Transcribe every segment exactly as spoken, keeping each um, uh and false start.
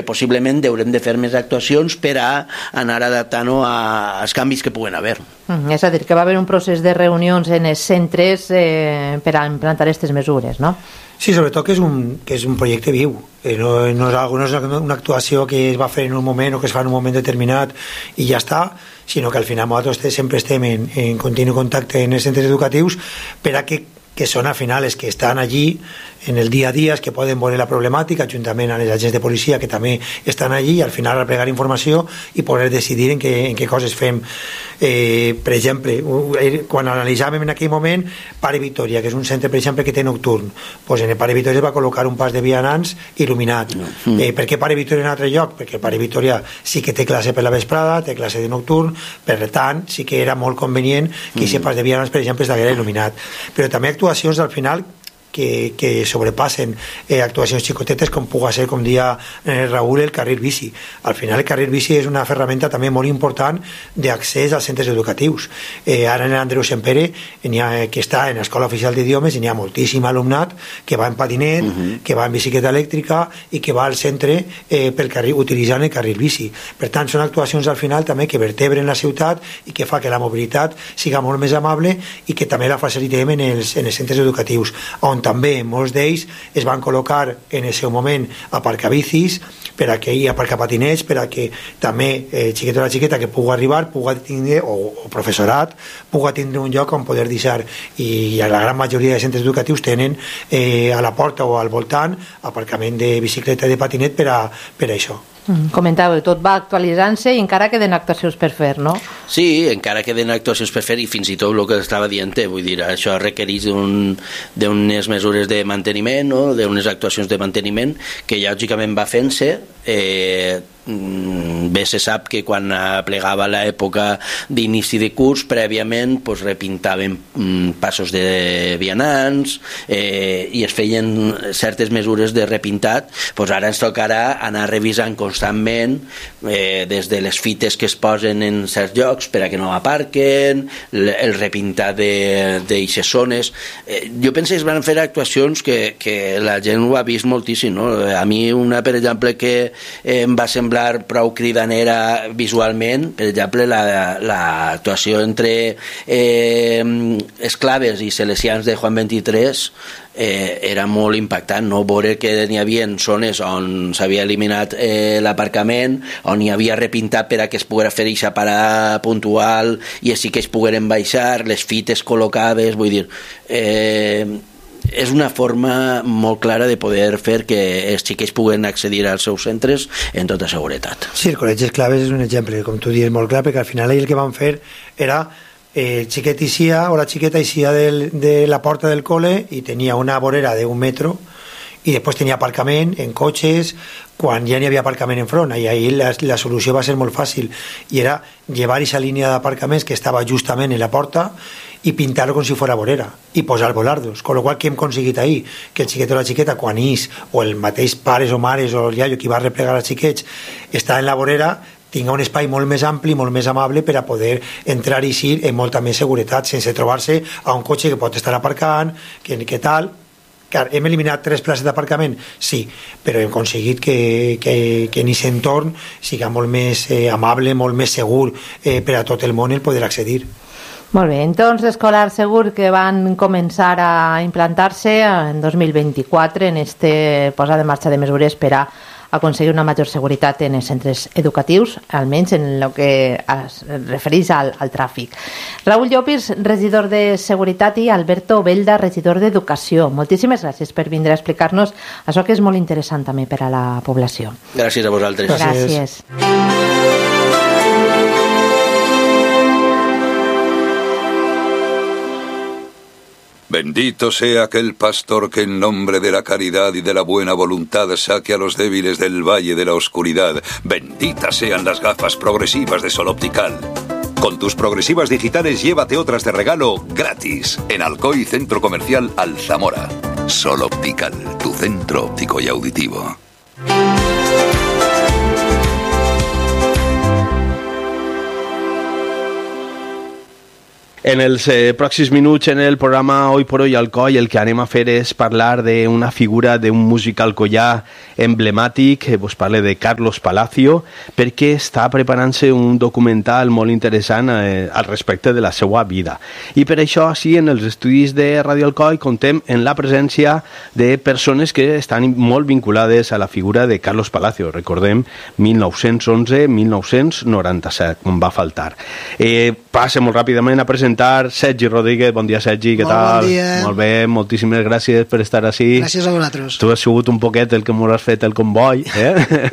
possiblement haurem de fer més actuacions per a anar adaptant-ho als canvis que puguen haver. Mm, és a dir, que va haver un procés de reunions en els centres eh, per a implantar aquestes mesures, no? Sí, sobretot que és un, que és un projecte viu, eh, no, no, és algo, no és una actuació que es va fer en un moment o que es fa en un moment determinat i ja està, sinó que al final nosaltres sempre estem en, en continu contacte en els centres educatius per a que que són al final els que estan allí en el dia a dia, que poden veure la problemàtica juntament amb els agents de policia que també estan allí i al final replegar informació i poder decidir en què, en què coses fem. Eh, per exemple, quan analitzàvem en aquell moment Pare Victòria, que és un centre per exemple que té nocturn, doncs en el Pare Victòria es va col·locar un pas de vianants il·luminat. Eh, per què Pare Victòria en un altre lloc? Perquè el Pare Victòria sí que té classe per la vesprada, té classe de nocturn, per tant sí que era molt convenient que aquest pas de vianants per exemple estigués il·luminat. Però també actuacions al final que, que sobrepassen eh, actuacions xicotetes com puga ser, com dia eh, Raül, el carril bici. Al final el carril bici és una ferramenta també molt important d'accés als centres educatius. Eh, ara en l'Andreu Sempere ha, que està en l'Escola Oficial d'Idiomes i n'hi ha moltíssim alumnat que va en patinet, uh-huh. que va en bicicleta elèctrica i que va al centre eh, pel carril, utilitzant el carril bici. Per tant, són actuacions al final també que vertebren la ciutat i que fa que la mobilitat siga molt més amable i que també la facilitem en els, en els centres educatius, on també molts d'ells es van col·locar en el seu moment aparcabicis per a que hi aparcapatinets per a que també eh, xiquet o la xiqueta que pugui arribar pugui tindre, o, o professorat pugui tindre un lloc on poder deixar i la gran majoria de centres educatius tenen eh, a la porta o al voltant aparcament de bicicleta i de patinet per a, per a això. Mm, comentàveu, tot va actualitzant-se i encara queden actuacions per fer, no? Sí, encara queden actuacions per fer i fins i tot el que estava dient, vull dir, això requereix d'unes mesures de manteniment, no? D'unes actuacions de manteniment que lògicament va fent-se. Eh, bé se sap que quan plegava l'època d'inici de curs prèviament pues, repintaven mm, passos de vianants eh, i es feien certes mesures de repintat. Pues ara ens tocarà anar revisant constantment eh, des de les fites que es posen en certs llocs per a que no aparquen, el, el repintat d'eixes zones. Eh, jo penso que es van fer actuacions que, que la gent ho ha vist moltíssim, no? A mi una, per exemple, que eh, em va semblar prou cridanera visualment, per exemple l'actuació la, entre eh, esclaves i salesians de Juan vint-i-tres eh, era molt impactant, no? Veure que n'hi havia zones on s'havia eliminat eh, l'aparcament, on hi havia repintat per a que es poguera fer aquesta parada puntual i així que es pogueren baixar, les fites col·locades, vull dir eh, és una forma molt clara de poder fer que els xiquets puguen accedir als seus centres en tota seguretat. Sí, el col·legi Esclaves és un exemple, com tu dius, molt clar, perquè al final el que van fer era eh, el xiquet eixia o la xiqueta eixia del, de la porta del col·le i tenia una vorera d'un metro i després tenia aparcament en cotxes quan ja n'hi havia aparcament en front i ahir la, la solució va ser molt fàcil i era llevar aquesta línia d'aparcaments que estava justament en la porta i pintar-lo com si fos vorera i posar volardos, con lo qual que hem aconseguit ahir que el xiquet o la xiqueta quan és o el mateix pares o mares o el iaio qui va replegar els xiquets està en la vorera tinga un espai molt més ampli, molt més amable per a poder entrar i eixir amb molta més seguretat sense trobar-se a un cotxe que pot estar aparcant que, que tal. Clar, hem eliminat tres places d'aparcament? Sí, però hem aconseguit que, que, que en aquest entorn siga molt més eh, amable, molt més segur eh, per a tot el món el poder accedir. Molt bé, entorns escolars segur que van començar a implantar-se en dos mil vint-i-quatre en este posada en marxa de mesures per a aconseguir una major seguretat en els centres educatius, almenys en el que es refereix al, al tràfic. Raül Llopis, regidor de Seguretat, i Alberto Belda, regidor d'Educació. Moltíssimes gràcies per vindre a explicar-nos això que és molt interessant també per a la població. Gràcies a vosaltres. Gràcies. Bendito sea aquel pastor que en nombre de la caridad y de la buena voluntad saque a los débiles del valle de la oscuridad. Benditas sean las gafas progresivas de Sol Optical. Con tus progresivas digitales llévate otras de regalo gratis en Alcoy Centro Comercial Alzamora. Sol Optical, tu centro óptico y auditivo. En els eh, pròxims minuts en el programa Hoy por Hoy Alcoi el que anem a fer és parlar d'una figura d'un músic alcoià emblemàtic, eh, vos parle de Carlos Palacio, perquè està preparant-se un documental molt interessant eh, al respecte de la seva vida. I per això, sí, en els estudis de Radio Alcoi contem en la presència de persones que estan molt vinculades a la figura de Carlos Palacio. Recordem, mil nou-cents onze a mil nou-cents noranta-set, com va faltar. Eh, passa molt ràpidament a presentar Sergi Rodríguez. Bon dia, Sergi, què Molt tal? Bon dia. Molt bé, moltíssimes gràcies per estar així. Gràcies a vosaltres. Tu has sigut un poquet el que m'ho has fet el comboi, eh?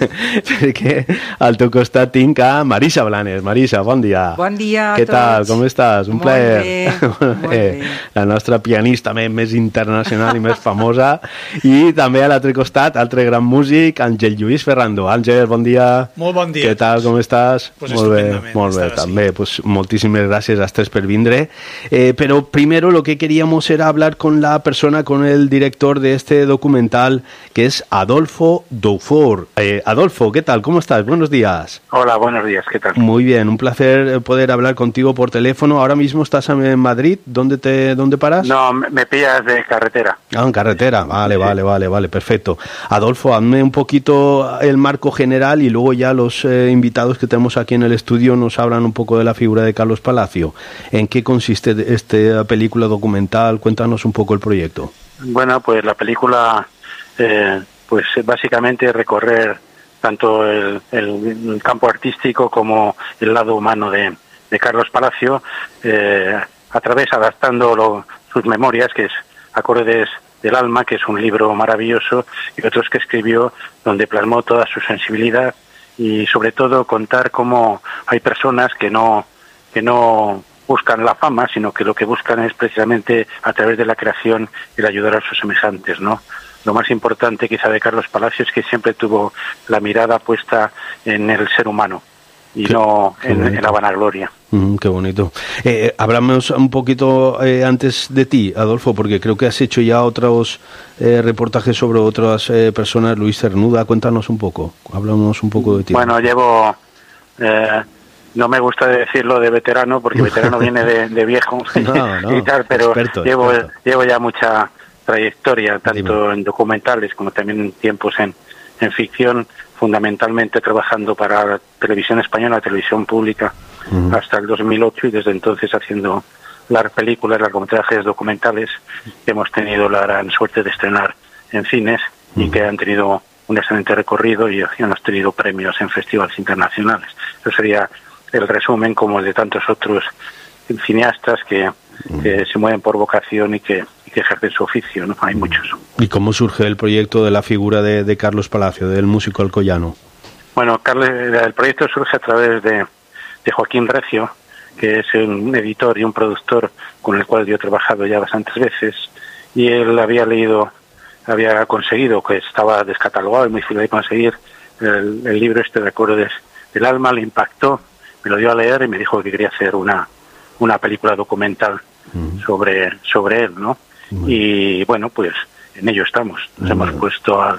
Perquè al teu costat tinc a Marisa Blanes. Marisa, bon dia. Bon dia a Què tal? tots. Com estàs? Un Molt plaer. bé, molt bé. La nostra pianista més, més internacional i més famosa. I també a l'altre costat, altre gran músic, Àngel Lluís Ferrando. Àngel, bon dia. Molt bon dia. Què tal? Com estàs? Pues molt bé, estupendament, molt bé, estar també. Pues moltíssimes gràcies a tres per vindre. Eh, pero primero lo que queríamos era hablar con la persona, con el director de este documental, que es Adolfo Dufour. Eh, Adolfo, ¿qué tal? ¿Cómo estás? Buenos días. Hola, buenos días, ¿qué tal? Muy bien, un placer poder hablar contigo por teléfono. Ahora mismo estás en Madrid, ¿dónde te dónde paras? No, me pillas de carretera. Ah, en carretera, vale, sí. vale, vale, vale, perfecto. Adolfo, hazme un poquito el marco general y luego ya los eh, invitados que tenemos aquí en el estudio nos hablan un poco de la figura de Carlos Palacio. ¿En qué consiste esta película documental? Cuéntanos un poco el proyecto. Bueno, pues la película, eh, pues básicamente recorrer tanto el, el, el campo artístico como el lado humano de, de Carlos Palacio, eh, a través adaptando lo, sus memorias, que es Acordes del Alma, que es un libro maravilloso, y otros que escribió donde plasmó toda su sensibilidad y sobre todo contar cómo hay personas que no que no buscan la fama, sino que lo que buscan es precisamente a través de la creación el ayudar a sus semejantes, ¿no? Lo más importante quizá de Carlos Palacio es que siempre tuvo la mirada puesta en el ser humano y qué, no qué en, en la vanagloria. Mm, qué bonito. Eh, hablamos un poquito eh, antes de ti, Adolfo, porque creo que has hecho ya otros eh, reportajes sobre otras eh, personas. Luis Cernuda, cuéntanos un poco, hablamos un poco de ti. Bueno, llevo... Eh, no me gusta decirlo de veterano, porque veterano viene de, de viejo no, no, y tal, pero experto, llevo, experto. llevo ya mucha trayectoria, tanto Dime. en documentales como también en tiempos en, en ficción, fundamentalmente trabajando para la televisión española, la televisión pública, uh-huh. hasta el dos mil ocho, y desde entonces haciendo las películas, largometrajes documentales que hemos tenido la gran suerte de estrenar en cines uh-huh. y que han tenido un excelente recorrido y hemos tenido premios en festivales internacionales. Eso sería el resumen, como el de tantos otros cineastas que, que se mueven por vocación y que, y que ejercen su oficio, ¿no? Hay muchos. ¿Y cómo surge el proyecto de la figura de, de Carlos Palacio, del músico alcoyano? Bueno, Carlos, el proyecto surge a través de, de Joaquín Recio, que es un editor y un productor con el cual yo he trabajado ya bastantes veces, y él había leído, había conseguido, que estaba descatalogado y muy difícil de conseguir, el, el libro este de Acordes del Alma, le impactó, me lo dio a leer y me dijo que quería hacer una una película documental uh-huh. sobre sobre él, ¿no? Uh-huh. Y bueno, pues en ello estamos. Nos uh-huh. hemos puesto a,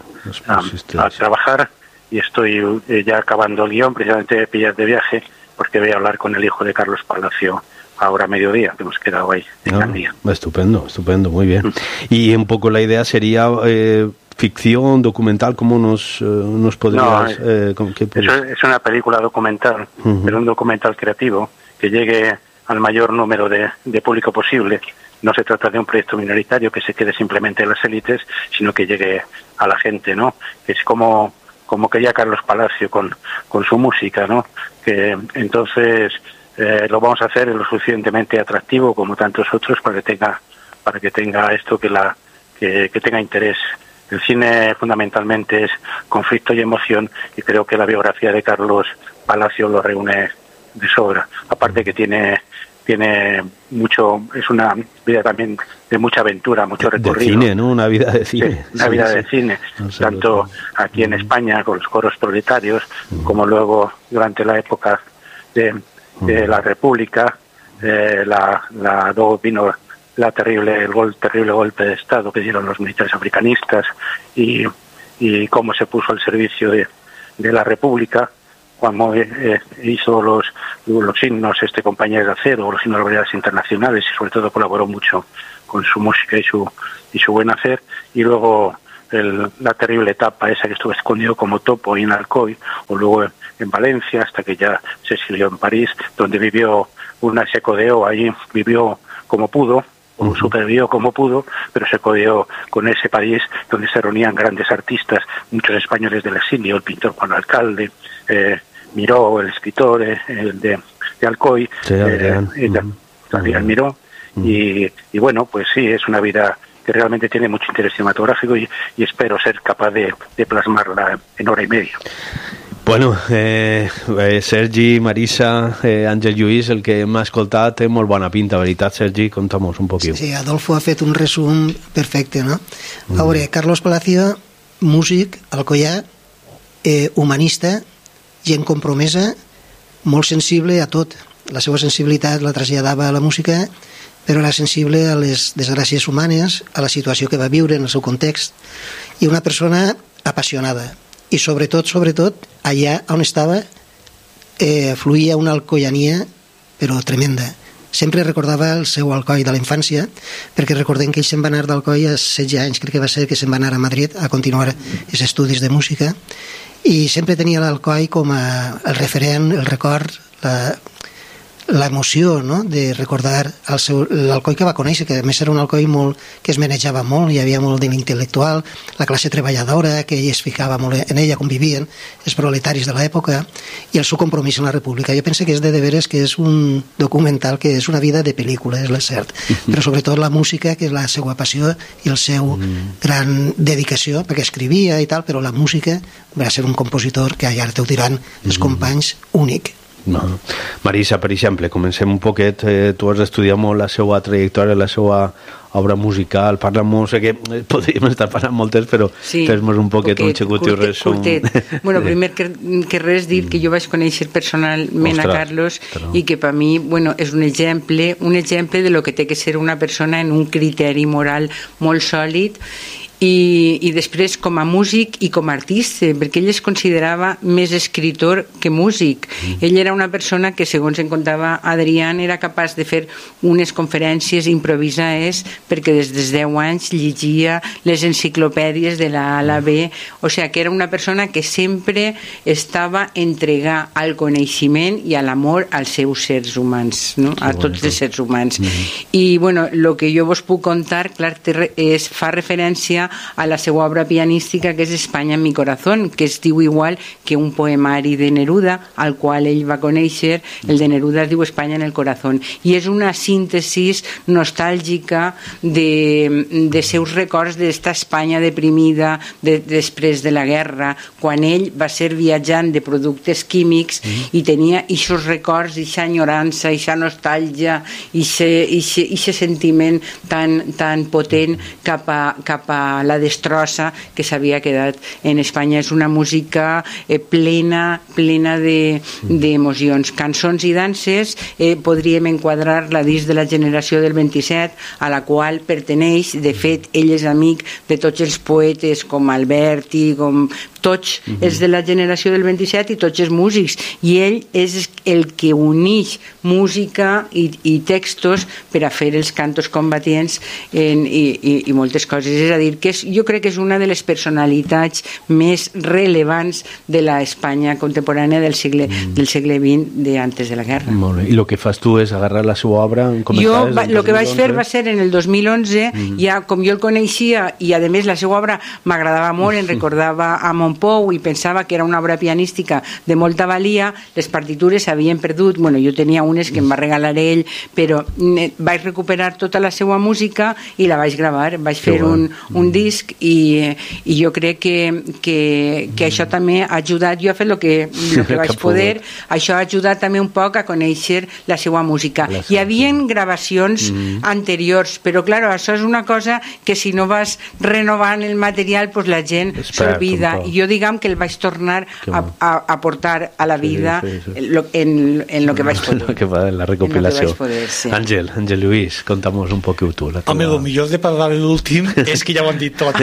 a, a trabajar y estoy ya acabando el guión, precisamente de pillar de viaje, porque voy a hablar con el hijo de Carlos Palacio ahora a mediodía, que hemos quedado ahí en Gandía. Ah, estupendo, estupendo, muy bien. Uh-huh. Y un poco la idea sería... Eh, ficción, documental, ¿cómo nos, eh, nos podrías...? No, es, eh, ¿qué eso es una película documental, uh-huh. pero un documental creativo que llegue al mayor número de, de público posible. No se trata de un proyecto minoritario que se quede simplemente en las élites, sino que llegue a la gente, ¿no? Es como, como quería Carlos Palacio con, con su música, ¿no? Que entonces eh, lo vamos a hacer lo suficientemente atractivo como tantos otros para que tenga, para que tenga esto que la que, que tenga interés. El cine fundamentalmente es conflicto y emoción, y creo que la biografía de Carlos Palacio lo reúne de sobra. Aparte que tiene tiene mucho, es una vida también de mucha aventura, mucho recorrido. De cine, ¿no? Una vida de cine. Sí, una sí, vida sí. de cine, no sé, tanto aquí en España con los coros proletarios, uh-huh. como luego durante la época de, de uh-huh. la República, eh, la, la luego vino la terrible, el gol, terrible golpe de Estado que dieron los militares africanistas y, y cómo se puso al servicio de, de la República, cuando eh, hizo los, los himnos este Compañías de Acero, los himnos de variedades internacionales, y sobre todo colaboró mucho con su música y su y su buen hacer. Y luego el, la terrible etapa esa que estuvo escondido como topo ahí en Alcoy, o luego en, en Valencia, hasta que ya se exilió en París, donde vivió una, se codeó allí, vivió como pudo, o supervivió como pudo, pero se codeó con ese París donde se reunían grandes artistas, muchos españoles del exilio, el pintor Juan Alcalde, eh, Miró, el escritor eh, el de, de Alcoy, sí, Adrián, eh, uh-huh. Adrián Miró, uh-huh. y, y bueno, pues sí, es una vida que realmente tiene mucho interés cinematográfico y, y espero ser capaz de, de plasmarla en hora y media. Bueno, eh, eh, Sergi, Marisa, eh, Àngel Lluís, el que hem escoltat té molt bona pinta, veritat, Sergi? Conta'm-nos un poquet. Sí, Adolfo ha fet un resum perfecte, no? Mm. A veure, Carlos Palacio, músic, alcoià, eh, humanista, gent compromesa, molt sensible a tot. La seva sensibilitat la traslladava a la música, però era sensible a les desgràcies humanes, a la situació que va viure en el seu context, i una persona apassionada. I sobretot, sobretot, allà on estava eh, fluïa una alcoiania però tremenda. Sempre recordava el seu Alcoi de la infància, perquè recordem que ell se'n va anar d'Alcoi a setze anys, crec que va ser que se'n va anar a Madrid a continuar els estudis de música, i sempre tenia l'Alcoi com a el referent, el record, la, l'emoció, no?, de recordar el seu, l'Alcoi que va conèixer, que a més era un Alcoi molt, que es manejava molt, hi havia molt de l'intel·lectual, la classe treballadora, que ell es ficava molt en ella, convivien els proletaris de l'època, i el seu compromís amb la República. Jo penso que és de de veres que és un documental que és una vida de pel·lícula, és cert, però sobretot la música, que és la seva passió i el seu mm. gran dedicació, perquè escrivia i tal, però la música va ser un compositor que ja te ho diran els companys, únic. No. Marisa, per exemple, comencem un poquet, eh, tu has estudiat molt la seva trajectòria, la seva obra musical, parla'm, sé que podríem estar parlant moltes, però sí, fes-nos un poquet, poquet un xicot i res. Un... Bueno, primer que, que res dir que jo vaig conèixer personalment Ostres, a Carlos però... i que per mi, bueno, és un exemple, un exemple de lo que té que ser una persona en un criteri moral molt sòlid. I, i després com a músic i com a artista, perquè ell es considerava més escritor que músic. Mm. Ell era una persona que, segons en contava Adrián, era capaç de fer unes conferències improvisades perquè des dels deu anys llegia les enciclopèdies de la A a la B, o sigui que era una persona que sempre estava entregar al coneixement i a l'amor als seus sers humans, no? A tots els sers humans. Mm. I bueno, el que jo vos puc contar, clar, és, fa referència a la seva obra pianística, que és Espanya en mi corazón, que es diu igual que un poemari de Neruda, al qual ell va conèixer. El de Neruda es diu Espanya en el corazón, i és una síntesi nostàlgica de, de seus records d'esta Espanya deprimida de, després de la guerra, quan ell va ser viatjant de productes químics mm. i tenia aquests records, aquesta enyorança, aquesta nostàlgia, aquest sentiment tan, tan potent cap a, cap a la destrossa que s'havia quedat en Espanya. És una música eh, plena, plena d'emocions. De, Cançons i danses, eh, podríem enquadrar-la dins de la generació del vint-i-set, a la qual perteneix. De fet, ell és amic de tots els poetes, com Alberti, com tots uh-huh. els de la generació del vint-i-set i tots els músics. I ell és el que uneix música i, i textos per a fer els cantos combatients en, i, i, i moltes coses. És a dir, que és, jo crec que és una de les personalitats més relevants de la Espanya contemporània del segle, mm. del segle vint, de antes de la guerra. Molt bé. I el que fas tu és agarrar la seva obra? Jo el que vaig fer va ser en el dos mil onze, mm. ja com jo el coneixia i a més la seva obra m'agradava molt, em recordava a Montpou i pensava que era una obra pianística de molta valia. Les partitures s'havien perdut, bueno, jo tenia unes que em va regalar ell, però vaig recuperar tota la seva música i la vaig gravar, vaig fer un, un disc i, i jo crec que, que, que això també ha ajudat, jo he fet el que, el que vaig poder, això ha ajudat també un poc a conèixer la seva música. Hi havia gravacions mm. anteriors, però clar, això és una cosa que si no vas renovant el material, pues la gent s'olvida. I jo jo diguem que el vaig tornar a, a, a portar a la vida sí, sí, sí. Lo, en, en lo que vaig poder. Que va en la recopilació. En poder, sí. Àngel, Àngel Lluís, conta'm un poc tu. Home, el millor de parlar de l'últim és que ja ho han dit tot.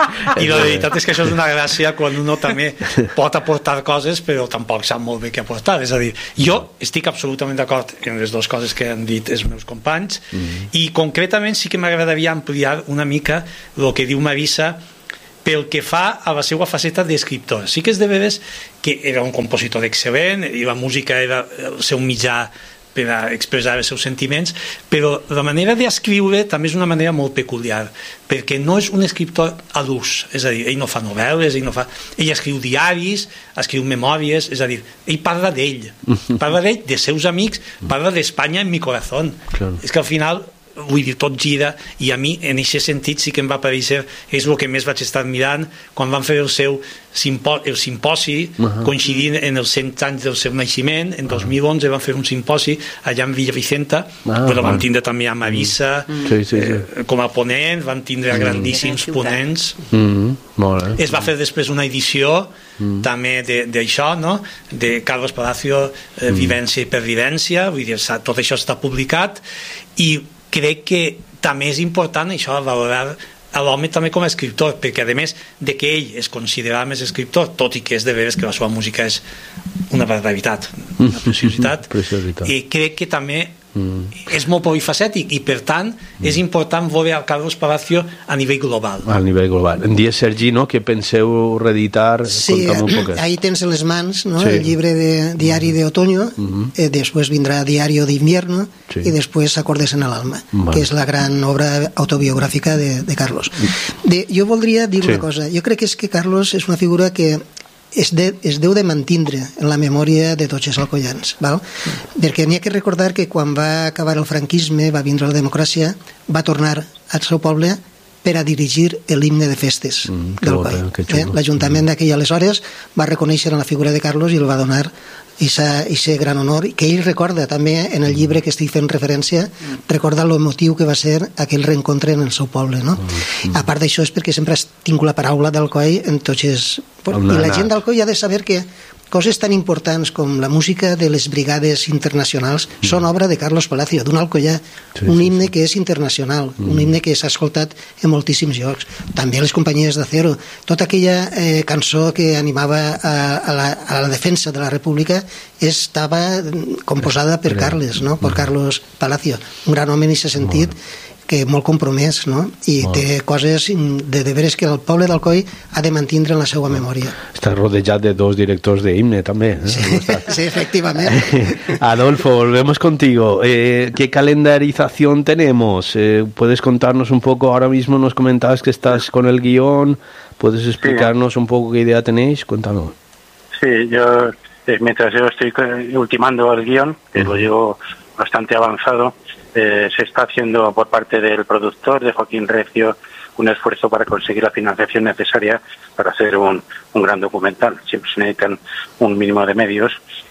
I la veritat és que això és una gràcia quan uno també pot aportar coses però tampoc sap molt bé què aportar. És a dir, jo estic absolutament d'acord en les dues coses que han dit els meus companys mm-hmm. i concretament sí que m'agradaria ampliar una mica el que diu Marisa pel que fa a la seva faceta d'escriptor. Sí que és de veres que era un compositor excel·lent i la música era el seu mitjà per a expressar els seus sentiments, però la manera d'escriure també és una manera molt peculiar, perquè no és un escriptor a l'ús, és a dir, ell no fa novel·les, ell no fa... ell escriu diaris, escriu memòries, és a dir, ell parla d'ell, parla d'ell, de seus amics, parla d'Espanya en mi corazón. Claro. És que al final... vull dir, tot gira, i a mi en aquest sentit sí que em va aparèixer, és el que més vaig estar mirant quan van fer el seu simpo el simposi, uh-huh. coincidint en els cent anys del seu naixement. En dos mil onze van fer un simposi allà en Villavicenta, uh-huh. però van tindre també a Marisa uh-huh. sí, sí, sí. Eh, com a ponent, van tindre uh-huh. grandíssims ponents. Uh-huh. Molt bé. Es va fer després una edició uh-huh. també d'això, no? De Carlos Palacio, eh, uh-huh. Vivència i Pervivència, vull dir, tot això està publicat, i crec que també és important això, valorar a l'home també com a escriptor, perquè a més de que ell es considerava més escriptor, tot i que és de veres que la seva música és una barbaritat, una preciositat, preciositat. I crec que també mm. és molt polifacètic i per tant mm. és important veure el Carlos Palacio a nivell global. A nivell global. Em dies, Sergi, no? Que penseu reeditar? Sí, ahí tens en les mans, ¿no? Sí. El llibre de Diari de Otoño, mm-hmm. eh, después vendrá Diario de Invierno sí. y después Acordes en el Alma, vale. que és la gran obra autobiogràfica de, de Carlos. De, jo voldria dir sí. una cosa. Jo crec que és que Carlos és una figura que es, de, es deu de mantindre en la memòria de tots els alcoians, val? Mm. Perquè n'hi ha que recordar que quan va acabar el franquisme, va vindre la democràcia, va tornar al seu poble per a dirigir l'himne de festes mm, del Coi. Eh? L'Ajuntament d'aquell aleshores va reconèixer la figura de Carlos i el va donar aquest gran honor, que ell recorda també en el llibre que estic fent referència, recorda l'emotiu que va ser aquell reencontre en el seu poble, no? Mm. A part d'això és perquè sempre has tingut la paraula d'Alcoi en tots els... I la gent d'Alcoi ha de saber que coses tan importants com la música de les brigades internacionals mm. són obra de Carlos Palacio, d'un alcoià, sí, un himne sí, sí. que és internacional, mm. un himne que s'ha escoltat en moltíssims llocs, també les companyies d'Acero, tota aquella eh, cançó que animava a, a, la, a la defensa de la República estava composada per Carles, no? per Carlos Palacio, un gran home en aquest sentit, que molt compromès, no? I oh. té coses de, de veres que el poble d'Alcoi ha de mantindre en la seva memòria. Està rodejat de dos directors de himne també, ¿eh? Sí, sí, efectivamente. Adolfo, volvemos contigo. Eh, ¿Qué calendarización tenemos? Eh, ¿Puedes contarnos un poco? Ahora mismo nos comentabas que estás con el guión. ¿Puedes explicarnos sí. un poco qué idea tenéis? Cuéntanos. Sí, yo, eh, mientras yo estoy ultimando el guión, que uh-huh. lo llevo bastante avanzado, Eh, se está haciendo por parte del productor, de Joaquín Recio, un esfuerzo para conseguir la financiación necesaria para hacer un, un gran documental. Siempre se necesitan un mínimo de medios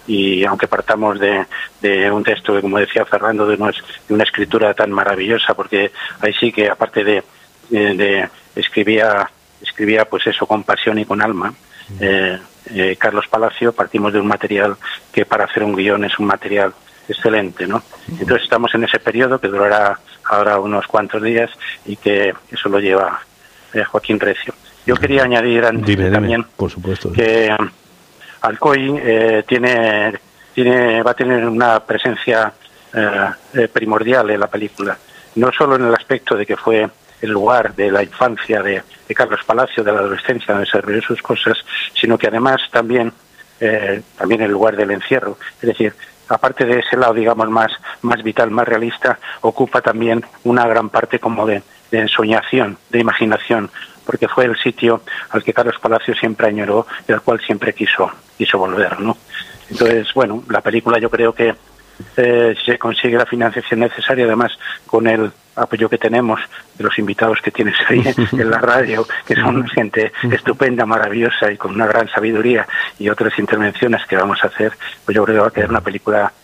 y aunque partamos de, de un texto, como decía Fernando, de, unos, de una escritura tan maravillosa, porque ahí sí que aparte de, de, de escribía, escribía pues eso con pasión y con alma, eh, eh, Carlos Palacio, partimos de un material que para hacer un guión es un material excelente, ¿no? Entonces estamos en ese periodo que durará ahora unos cuantos días y que eso lo lleva eh, Joaquín Recio. Yo quería añadir antes dime, también dime, por supuesto, que um, Alcoy eh, tiene, tiene, va a tener una presencia eh, eh, primordial en la película, no solo en el aspecto de que fue el lugar de la infancia de, de Carlos Palacio, de la adolescencia donde se desarrolló sus cosas, sino que además también, eh, también el lugar del encierro, es decir, aparte de ese lado, digamos, más, más vital, más realista, ocupa también una gran parte como de, de ensoñación, de imaginación, porque fue el sitio al que Carlos Palacio siempre añoró y al cual siempre quiso, quiso volver, ¿no? Entonces, bueno, la película yo creo que eh, si se consigue la financiación necesaria, además con el apoyo que tenemos de los invitados que tienes ahí en la radio, que son gente estupenda, maravillosa y con una gran sabiduría, y otras intervenciones que vamos a hacer, pues yo creo que va a quedar una película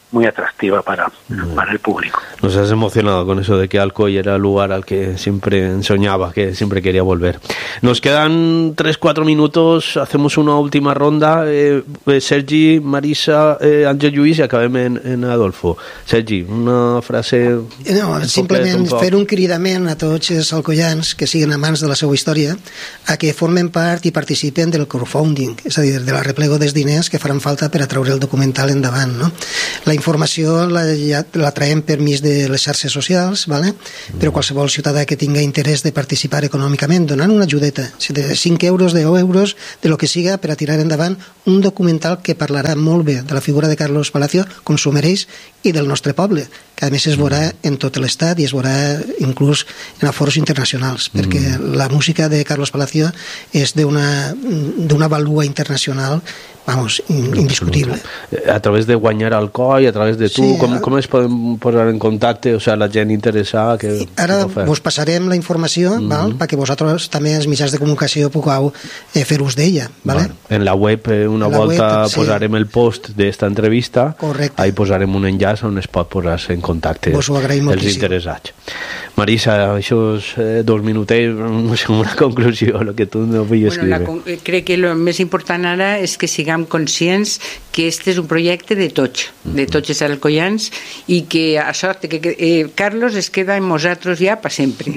muy atractiva para, mm. para el público. Nos has emocionado con eso de que Alcoy era el lugar al que siempre soñaba, que siempre quería volver. Nos quedan tres cuatro minutos, hacemos una última ronda. Eh, Sergi, Marisa, eh, Àngel Lluís i acabem en, en Adolfo. Sergi, una frase... No, simplement un fer un cridament a tots els alcoians que siguin amants de la seva història a que formen part i participen del crowdfunding, és a dir, de la replego dels diners que faran falta per a treure el documental endavant, no? La informació la, ja, la traiem per mig de les xarxes socials, ¿vale? Però qualsevol ciutadà que tinga interès de participar econòmicament donant una ajudeta, de cinc euros, deu euros, de lo que siga, per a tirar endavant un documental que parlarà molt bé de la figura de Carlos Palacio, com s'ho mereix, i del nostre poble, que a més es veurà en tot l'estat i es veurà inclús en afores internacionals, perquè mm. la música de Carlos Palacio és d'una d'una valua internacional, vamos, indiscutible. A través de guanyar Alcoi, a través de tu, sí, com, com es poden posar en contacte, o sea, la gent interessada? Que, ara vos passarem la informació, mm-hmm. val? Perquè vosaltres també els mitjans de comunicació pugueu eh, fer ús d'ella, ¿vale? Vale. En la web, eh, una la volta web, posarem sí. el post d'esta entrevista. Correcte. Ahí posarem un enllaç on es pot posar-se en contacte els interessats. Marisa, això és eh, dos minutets, no sé, una conclusió, el que tu no vull escriure. Bueno, la, crec que el més important ara és que siguem conscients que este és un projecte de tots, de tots els alcoians, i que a sort que eh, Carlos es queda en nosaltres ja per sempre.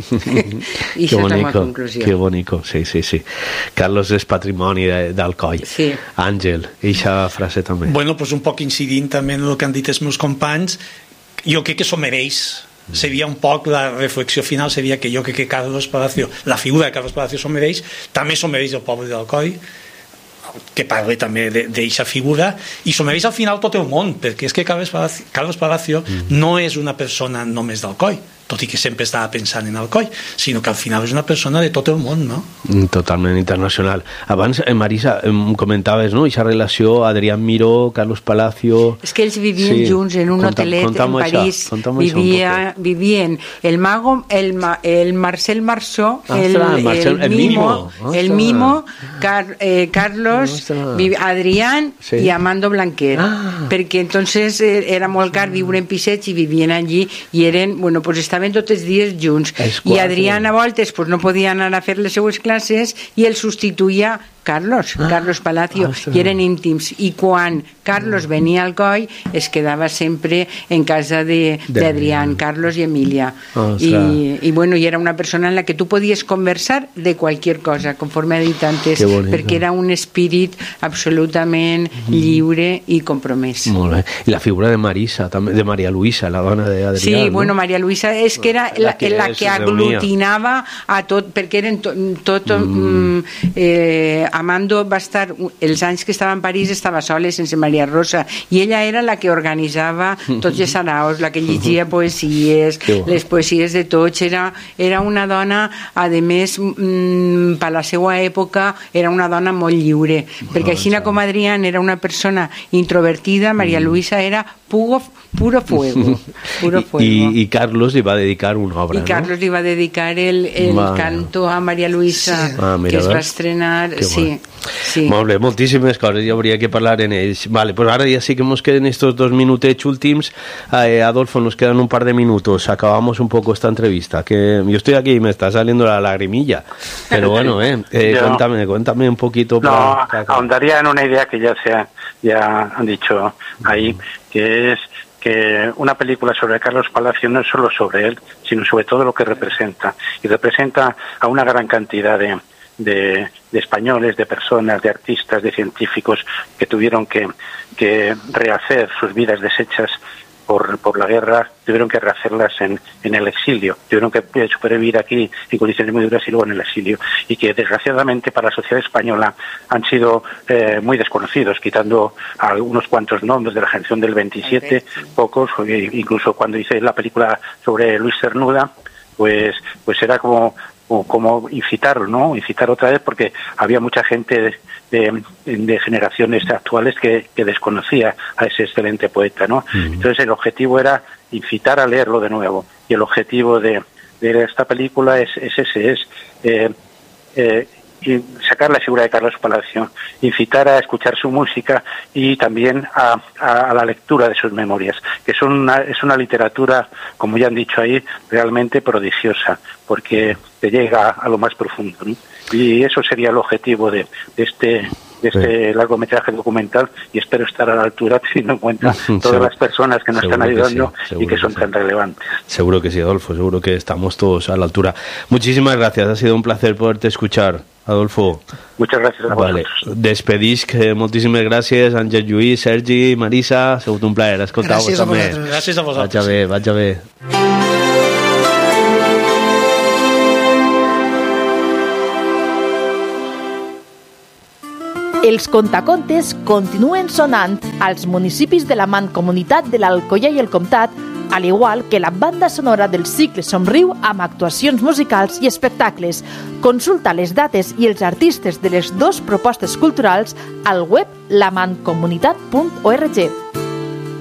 I això és la meva conclusió. Que bonico, sí, sí, sí. Carlos és patrimoni d'Alcoi. Sí. Àngel, eixa frase també. Bueno, pues un poc incidint també en el que han dit els meus companys, jo crec que s'ho mereix. Seria un poc la reflexió final, seria que jo crec que Carlos Palacio, la figura de Carlos Palacio s'ho mereix, també s'ho mereix el poble d'Alcoi, que parli també d'aquesta figura, i s'ho mereix al final tot el món, perquè és que Carlos Palacio, Carlos Palacio mm. no és una persona només d'Alcoi, tot i que sempre estava pensant en Alcoi, sinó que al final és una persona de tot el món, no? Totalment internacional. Abans, eh, Marisa, em comentaves, no?, aquesta relació Adrián Miró, Carlos Palacio... És que ells vivien sí. junts en un Conta, hotelet en París. Vivia, vivien el mago, el, el Marcel Marceau, el, el, el, el Mimo, Mimo el Mimo, Car, eh, Carlos, vivi, Adrián sí. i Amando Blanquer, ah. perquè entonces eh, era molt car viure en pisets i vivien allí i eren, bueno, pues estaven tots els dies junts. I Adrián a voltes pues, no podia anar a fer les seues classes i el substituïa Carlos, ah, Carlos Palacio, ostres. I eren íntims, i quan Carlos venia al Coi es quedava sempre en casa d'Adrián, Carlos i Emilia, i, i bueno, i era una persona en la que tu podies conversar de qualsevol cosa, conforme ha dit antes, perquè era un espírit absolutament lliure i compromès. Molt bé. I la figura de Marisa, també, de Maria Luisa, la dona d'Adrián. Sí, no? Bueno, Maria Luisa és que era la, la que, la que aglutinava a tot, perquè eren tot, tot mm. eh, Amando va estar, els anys que estava en París estava sola, sense Maria Rosa, i ella era la que organitzava tots els saraos, la que llegia poesies, les poesies de tots, era, era una dona, a més, mm, per la seva època, era una dona molt lliure, perquè així com Adrián era una persona introvertida, Maria Luisa era puro, puro fuego. Puro fuego. I, I Carlos li va dedicar una obra, I Carlos no? li va dedicar el, el vale. canto a Maria Luisa, sí. ah, mira, que es va estrenar, sí. Sí. Molt bé, moltíssimes coses, ja hauria que parlar en ells. Vale, pues ahora ya sí que nos queden estos dos minutets últims. Eh, Adolfo, nos quedan un par de minutos. Acabamos un poco esta entrevista. Que yo estoy aquí y me está saliendo la lagrimilla. Pero bueno, eh, eh, yo, cuéntame, cuéntame un poquito. No, para, para... ahondaría en una idea que ya se ha, ya han dicho ahí, que es que una película sobre Carlos Palacio no es solo sobre él, sino sobre todo lo que representa. Y representa a una gran cantidad de De, de españoles, de personas, de artistas, de científicos que tuvieron que, que rehacer sus vidas deshechas por, por la guerra, tuvieron que rehacerlas en, en el exilio, tuvieron que sobrevivir aquí en condiciones muy duras y luego en el exilio, y que desgraciadamente para la sociedad española han sido eh, muy desconocidos, quitando algunos cuantos nombres de la generación del veintisiete, pocos, incluso cuando hice la película sobre Luis Cernuda, pues, pues era como como incitarlo, ¿no? Incitar otra vez, porque había mucha gente de, de, de generaciones actuales que, que desconocía a ese excelente poeta, ¿no? Uh-huh. Entonces el objetivo era incitar a leerlo de nuevo, y el objetivo de, de esta película es, es ese, es eh, eh, sacar la figura de Carlos Palacio, incitar a escuchar su música y también a, a, a la lectura de sus memorias, que son una, es una literatura, como ya han dicho ahí, realmente prodigiosa, porque te llega a lo más profundo, ¿no? Y eso sería el objetivo de, de este de este sí. largometraje documental, y espero estar a la altura teniendo en cuenta todas seguro, las personas que nos están ayudando que sí, y que son que tan sí. relevantes. Seguro que sí, Adolfo, seguro que estamos todos a la altura. Muchísimas gracias, ha sido un placer poderte escuchar, Adolfo. Muchas gracias a vale. vosotros. Despedisc, eh, moltíssimes gràcies, Àngel Lluís, Sergi, Marisa, ha sigut un plaer escoltar-vos també. Gràcies a vosaltres. Vaig a bé, vaig a bé. Els contacontes continuen sonant als municipis de la Mancomunitat de l'Alcoià i el Comtat, al igual que la banda sonora del cicle Somriu amb actuacions musicals i espectacles. Consulta les dates i els artistes de les dues propostes culturals al web la mancomunitat punt org.